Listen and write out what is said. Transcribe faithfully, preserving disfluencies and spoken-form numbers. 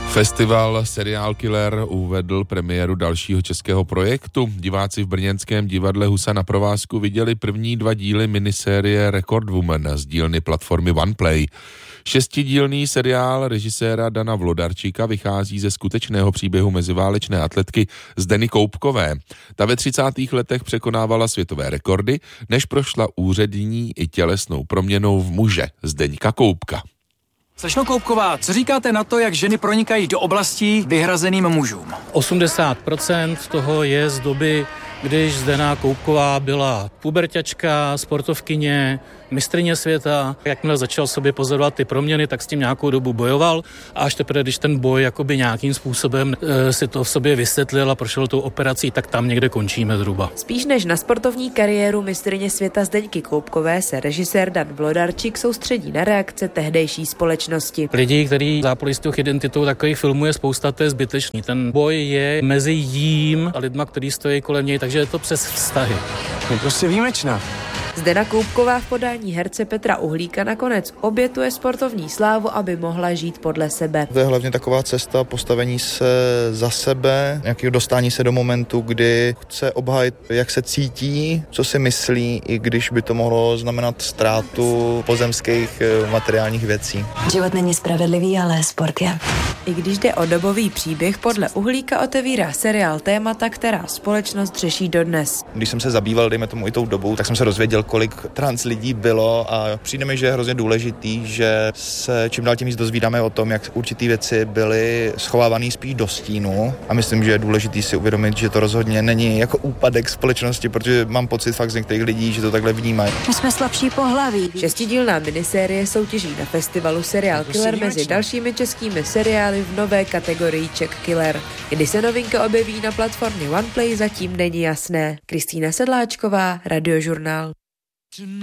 Festival Serial Killer uvedl premiéru dalšího českého projektu. Diváci v brněnském divadle Husa na provázku viděli první dva díly minisérie Record Woman z dílny platformy OnePlay. Šestidílný seriál režiséra Dana Vlodarčíka vychází ze skutečného příběhu meziválečné atletky Zdeny Koupkové. Ta ve třicátých letech překonávala světové rekordy, než prošla úřední i tělesnou proměnou v muže Zdeňka Koupka. Slečno Koupková, co říkáte na to, jak ženy pronikají do oblastí vyhrazeným mužům? osmdesát procent toho je z doby, když Zdena Koupková byla puberťačka, sportovkyně, mistryně světa. Jakmile začal sobě pozorovat ty proměny, tak s tím nějakou dobu bojoval a až teprve, když ten boj jakoby nějakým způsobem e, si to v sobě vysvětlil a prošel tou operací, tak tam někde končíme zhruba. Spíš než na sportovní kariéru mistryně světa Zdeňky Koupkové se režisér Dan Vlodarčík soustředí na reakce tehdejší společnosti. Lidí, kteří zápolí s tou identitou, takových filmů je spousta, to je zbytečný. Ten boj je mezi jím a lidma, kteří stojí kolem něj, takže je to přes vztahy. Je prostě výjimečná. Zdena Koupková v podání herce Petra Uhlíka nakonec obětuje sportovní slávu, aby mohla žít podle sebe. To je hlavně taková cesta postavení se za sebe, nějakého dostání se do momentu, kdy chce obhájit, jak se cítí, co si myslí, i když by to mohlo znamenat ztrátu pozemských materiálních věcí. Život není spravedlivý, ale sport je. I když jde o dobový příběh, podle Uhlíka otevírá seriál témata, která společnost řeší dodnes. Když jsem se zabýval, dejme tomu i tou dobou, tak jsem se dozvěděl, kolik trans lidí bylo a přijde mi, že je hrozně důležitý, že se čím dál tím víc dozvídáme o tom, jak určitý věci byly schovávané spíš do stínu a myslím, že je důležitý si uvědomit, že to rozhodně není jako úpadek společnosti, protože mám pocit fakt z některých lidí, že to takhle vnímají. My jsme slabší pohlaví. Šestidílná minisérie soutěží na festivalu Serial Killer mezi dalšími českými seriály v nové kategorii Czech Killer. Kdy se novinka objeví na platformě OnePlay, zatím není jasné. Kristýna Sedláčková, Radiožurnál.